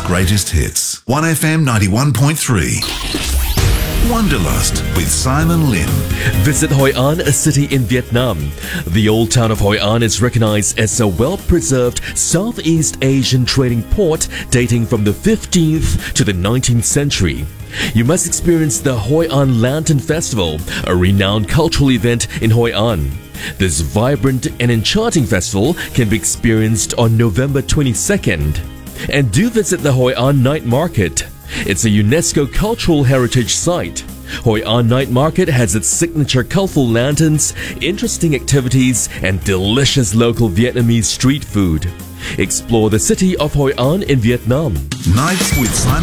greatest hits. 1FM 91.3. Wanderlust with Simon Lim. Visit Hoi An, a city in Vietnam. The old town of Hoi An is recognized as a well-preserved Southeast Asian trading port dating from the 15th to the 19th century. You must experience the Hoi An Lantern Festival, a renowned cultural event in Hoi An. This vibrant and enchanting festival can be experienced on November 22nd. And do visit the Hoi An Night Market. It's a UNESCO Cultural Heritage Site. Hoi An Night Market has its signature colorful lanterns, interesting activities, and delicious local Vietnamese street food. Explore the city of Hoi An in Vietnam. Nights with Simon